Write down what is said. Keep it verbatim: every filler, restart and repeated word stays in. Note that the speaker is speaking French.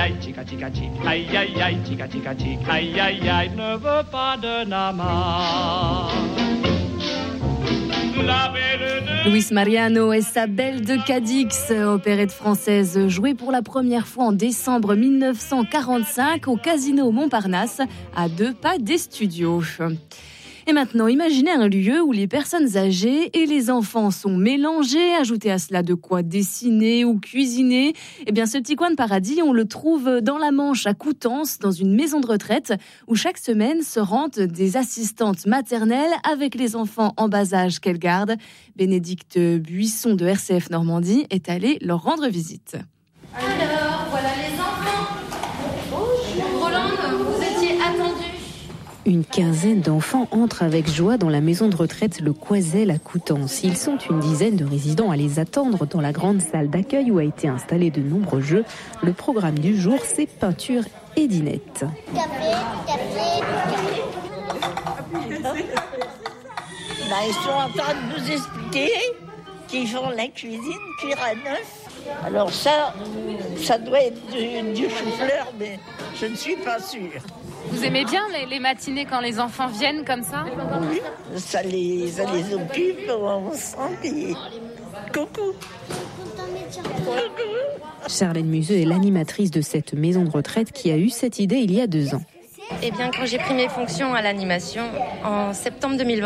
Aïe, chica, chica, chic, aïe, aïe, aïe, chica, chica, chic, aïe, aïe, aïe, ne veut pas de nama. Luis Mariano et sa Belle de Cadix, opérette française jouée pour la première fois en décembre mille neuf cent quarante-cinq au Casino Montparnasse, à deux pas des studios. Et maintenant, imaginez un lieu où les personnes âgées et les enfants sont mélangés. Ajoutez à cela de quoi dessiner ou cuisiner. Eh bien, ce petit coin de paradis, on le trouve dans la Manche, à Coutances, dans une maison de retraite, où chaque semaine se rendent des assistantes maternelles avec les enfants en bas âge qu'elles gardent. Bénédicte Buisson de R C F Normandie est allée leur rendre visite. Alors, voilà les enfants. Bonjour. Rolande, vous étiez attendue. Une quinzaine d'enfants entrent avec joie dans la maison de retraite Le Coisel à Coutances. Ils sont une dizaine de résidents à les attendre dans la grande salle d'accueil où a été installé de nombreux jeux. Le programme du jour, c'est peinture et dinette. Café, café, café. Ben, ils sont en train de nous expliquer qu'ils font la cuisine, cuire à neuf. Alors ça, ça doit être du, du chou-fleur, mais je ne suis pas sûre. Vous aimez bien les, les matinées quand les enfants viennent comme ça ? Oui, ça les, ça les occupe, on sent qu'ils... Coucou. Charlène Museux est l'animatrice de cette maison de retraite qui a eu cette idée il y a deux ans. Eh bien, quand j'ai pris mes fonctions à l'animation en septembre deux mille vingt,